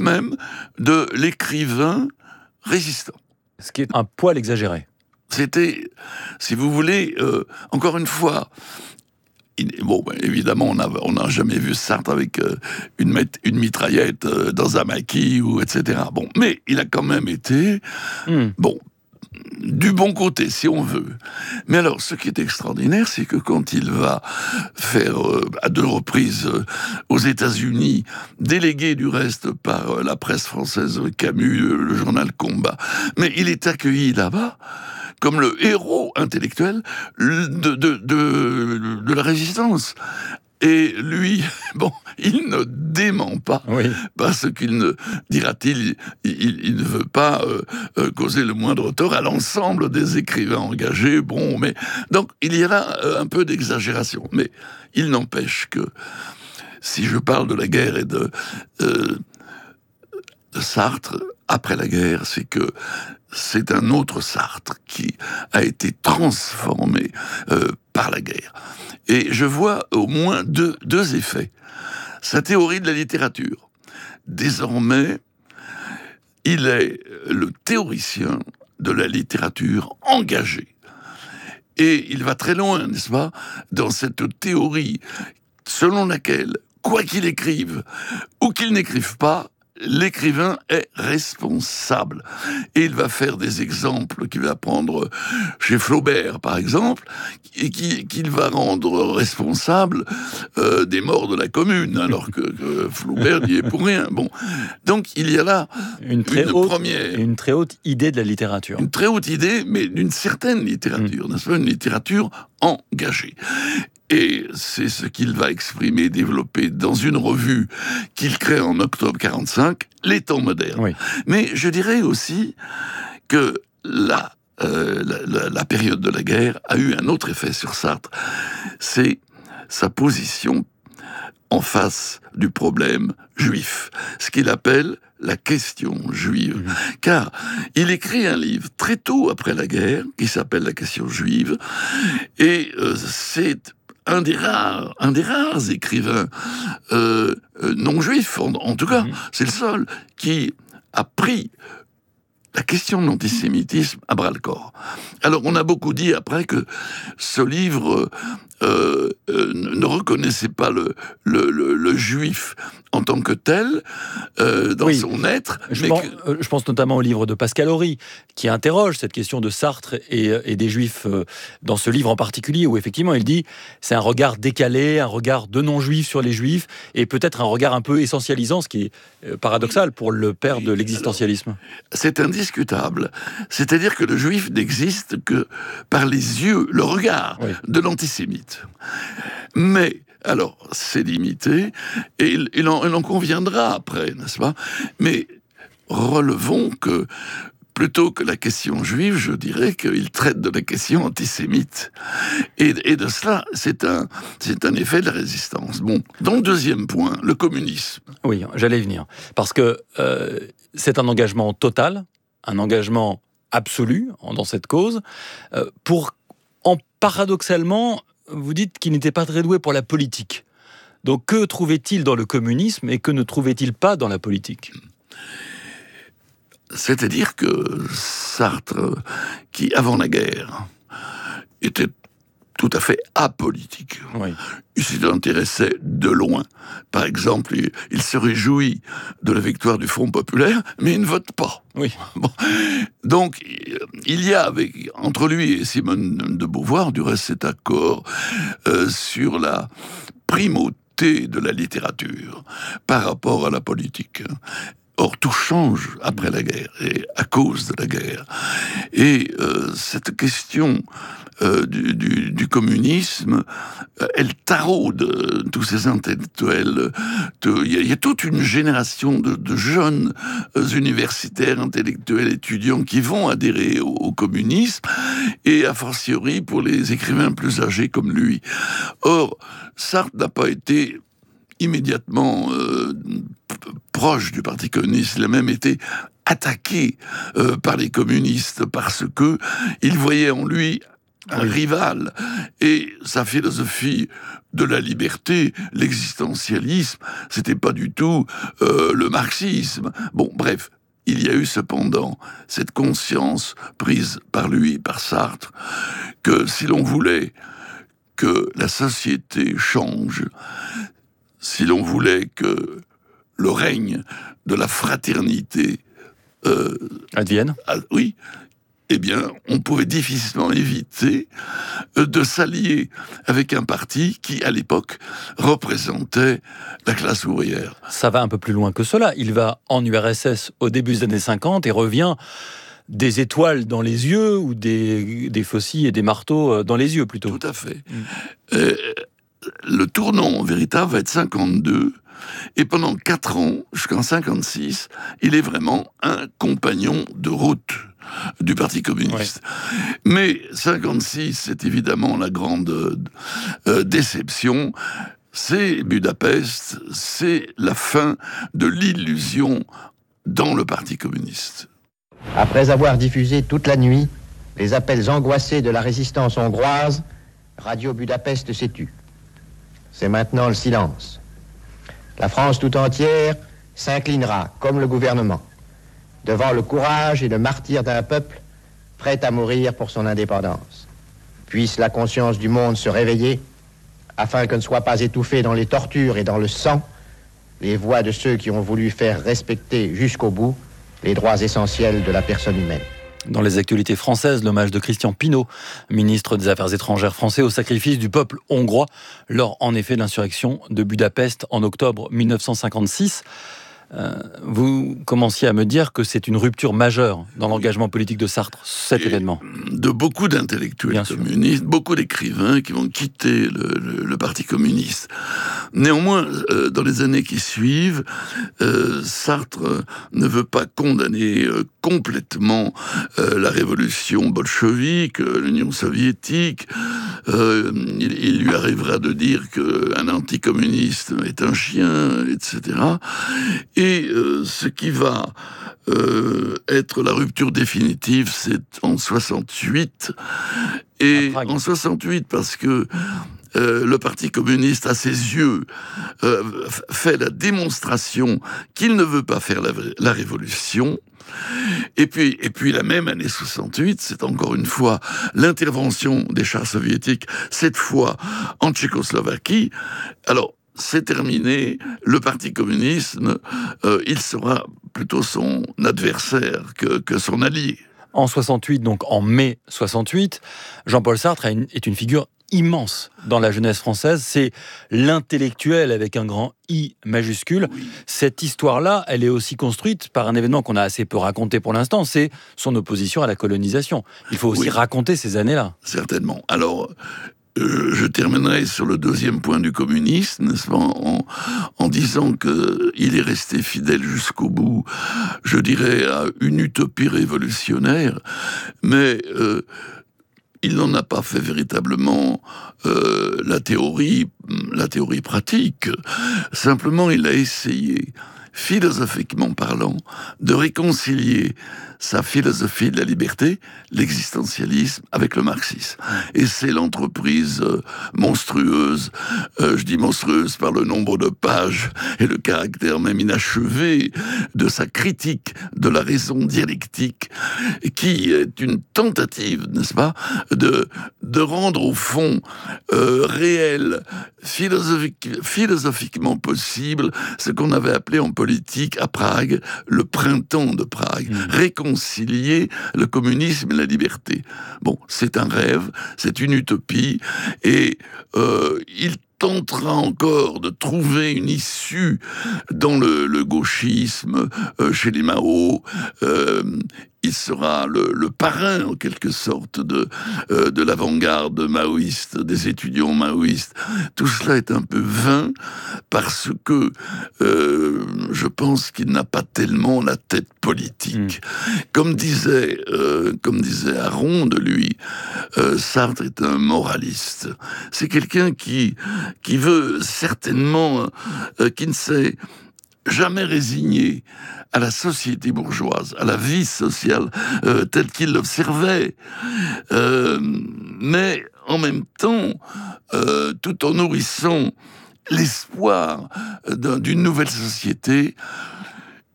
même de l'écrivain résistant. Ce qui est un poil exagéré. C'était, si vous voulez, encore une fois, évidemment, on n'a jamais vu Sartre avec une mitraillette dans un maquis, etc. Bon, mais il a quand même été, du bon côté, si on veut. Mais alors, ce qui est extraordinaire, c'est que quand il va faire, à 2 reprises, aux États-Unis, délégué du reste par la presse française, Camus, le journal Combat, mais il est accueilli là-bas comme le héros intellectuel de la résistance. Et lui, il ne dément pas, parce qu'il ne, dira-t-il, il ne veut pas causer le moindre tort à l'ensemble des écrivains engagés. Mais donc il y a là un peu d'exagération. Mais il n'empêche que si je parle de la guerre et de Sartre après la guerre, c'est que c'est un autre Sartre qui a été transformé par la guerre. Et je vois au moins deux effets. Sa théorie de la littérature. Désormais, il est le théoricien de la littérature engagée. Et il va très loin, n'est-ce pas, dans cette théorie selon laquelle, quoi qu'il écrive ou qu'il n'écrive pas, l'écrivain est responsable. Et il va faire des exemples qu'il va prendre chez Flaubert, par exemple, et qu'il va rendre responsable des morts de la Commune, alors que Flaubert n'y est pour rien. Donc il y a là une très haute idée de la littérature. Une très haute idée, mais d'une certaine littérature, n'est-ce pas ? Une littérature engagée. Et c'est ce qu'il va exprimer, développer dans une revue qu'il crée en octobre 1945, Les Temps modernes. Oui. Mais je dirais aussi que la période de la guerre a eu un autre effet sur Sartre. C'est sa position en face du problème juif, ce qu'il appelle la question juive. Car il écrit un livre très tôt après la guerre qui s'appelle La question juive, et c'est un des rares écrivains non juifs, en tout cas, c'est le seul qui a pris la question de l'antisémitisme à bras-le-corps. Alors, on a beaucoup dit après que ce livre ne reconnaissait pas le juif en tant que tel, dans son être. Je pense notamment au livre de Pascal Horry, qui interroge cette question de Sartre et des juifs dans ce livre en particulier, où effectivement il dit c'est un regard décalé, un regard de non-juifs sur les juifs, et peut-être un regard un peu essentialisant, ce qui est paradoxal pour le père de l'existentialisme. Alors, c'est indiscutable. C'est-à-dire que le juif n'existe que par les yeux, le regard de l'antisémite. Mais alors, c'est limité, et il en conviendra après, n'est-ce pas ? Mais relevons que, plutôt que la question juive, je dirais qu'il traite de la question antisémite. Et de cela, c'est un effet de la résistance. Dans le deuxième point, le communisme. Oui, j'allais y venir. Parce que c'est un engagement total, un engagement absolu dans cette cause, paradoxalement, vous dites qu'il n'était pas très doué pour la politique. Donc que trouvait-il dans le communisme et que ne trouvait-il pas dans la politique ? C'est-à-dire que Sartre, qui avant la guerre était tout à fait apolitique, il s'y intéressait de loin. Par exemple, il se réjouit de la victoire du Front populaire, mais il ne vote pas. Donc, il y a entre lui et Simone de Beauvoir, du reste, cet accord sur la primauté de la littérature par rapport à la politique. Or, tout change après la guerre, et à cause de la guerre. Et cette question du communisme, elle taraude tous ces intellectuels. Il y a toute une génération de jeunes universitaires, intellectuels, étudiants qui vont adhérer au communisme, et a fortiori pour les écrivains plus âgés comme lui. Or, Sartre n'a pas été immédiatement proche du Parti communiste. Il a même été attaqué par les communistes parce que ils voyaient en lui un rival. Et sa philosophie de la liberté, l'existentialisme, c'était pas du tout le marxisme. Bon, bref, il y a eu cependant cette conscience prise par lui, par Sartre, que si l'on voulait que la société change, si l'on voulait que le règne de la fraternité advienne, oui, eh bien, on pouvait difficilement éviter de s'allier avec un parti qui, à l'époque, représentait la classe ouvrière. Ça va un peu plus loin que cela. Il va en URSS au début des années 50 et revient des étoiles dans les yeux ou des faucilles et des marteaux dans les yeux, plutôt. Tout à fait. Le tournant véritable va être 52, et pendant 4 ans, jusqu'en 56, il est vraiment un compagnon de route du Parti communiste. Ouais. Mais 56, c'est évidemment la grande déception. C'est Budapest, c'est la fin de l'illusion dans le Parti communiste. Après avoir diffusé toute la nuit les appels angoissés de la résistance hongroise, Radio Budapest s'est tue. C'est maintenant le silence. La France tout entière s'inclinera, comme le gouvernement, devant le courage et le martyre d'un peuple prêt à mourir pour son indépendance. Puisse la conscience du monde se réveiller, afin que ne soient pas étouffées dans les tortures et dans le sang les voix de ceux qui ont voulu faire respecter jusqu'au bout les droits essentiels de la personne humaine. Dans les actualités françaises, l'hommage de Christian Pineau, ministre des Affaires étrangères français, au sacrifice du peuple hongrois lors, en effet, de l'insurrection de Budapest en octobre 1956. Vous commenciez à me dire que c'est une rupture majeure dans l'engagement politique de Sartre, cet événement. De beaucoup d'intellectuels communistes, beaucoup d'écrivains qui vont quitter le Parti communiste. Néanmoins, dans les années qui suivent, Sartre ne veut pas condamner complètement la révolution bolchevique, l'Union soviétique. Il lui arrivera de dire qu'un anticommuniste est un chien, etc. Et ce qui va être la rupture définitive, c'est en 68. Et en 68, parce que le Parti communiste, à ses yeux, fait la démonstration qu'il ne veut pas faire la révolution. Et puis la même année 68, c'est encore une fois l'intervention des chars soviétiques, cette fois en Tchécoslovaquie. Alors, c'est terminé, le Parti communiste, il sera plutôt son adversaire que son allié. En 68, donc en mai 68, Jean-Paul Sartre est une figure immense dans la jeunesse française. C'est l'intellectuel avec un grand I majuscule. Oui. Cette histoire-là, elle est aussi construite par un événement qu'on a assez peu raconté pour l'instant, c'est son opposition à la colonisation. Il faut aussi raconter ces années-là. Certainement. Alors, je terminerai sur le deuxième point du communisme, n'est-ce pas, en disant qu'il est resté fidèle jusqu'au bout, je dirais, à une utopie révolutionnaire, mais il n'en a pas fait véritablement la théorie pratique. Simplement, il a essayé, philosophiquement parlant, de réconcilier sa philosophie de la liberté, l'existentialisme, avec le marxisme. Et c'est l'entreprise monstrueuse, je dis monstrueuse par le nombre de pages et le caractère même inachevé de sa critique de la raison dialectique, qui est une tentative, n'est-ce pas, de rendre au fond réel, philosophiquement possible, ce qu'on avait appelé en politique à Prague, le printemps de Prague. Réconcilier le communisme et la liberté. Bon, c'est un rêve, c'est une utopie, et il tentera encore de trouver une issue dans le gauchisme, chez les Mao. Il sera le parrain, en quelque sorte, de l'avant-garde maoïste, des étudiants maoïstes. Tout cela est un peu vain, parce que je pense qu'il n'a pas tellement la tête politique. Comme disait Aron de lui, Sartre est un moraliste. C'est quelqu'un qui veut certainement, qui ne sait jamais résigné à la société bourgeoise, à la vie sociale telle qu'il l'observait, mais en même temps, tout en nourrissant l'espoir d'une nouvelle société,